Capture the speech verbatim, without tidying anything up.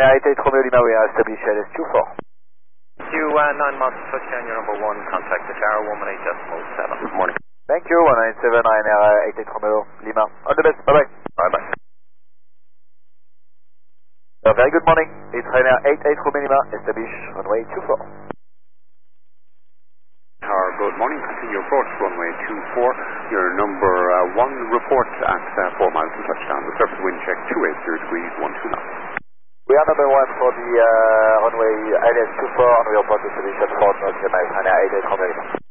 eight eight Romeo Lima, we are established L S two four. Q uh, nine miles to touchdown, your number one, contact the tower, one one eight decimal seven. Good morning. Thank you, one nine seven nine uh, eight eight Romeo Lima. All the best, bye bye. Bye bye. Uh, very good morning, it's Ryanair eight eight Romeo Lima, established runway two four. Tower, good morning, continue approach runway two four, your number uh, one report at uh, four miles to touchdown, the surface wind check two eight zero degrees, one two knots. We are number one for the uh, runway L S two four and we report the solution for North Ryanair eight eight Romeo Lima.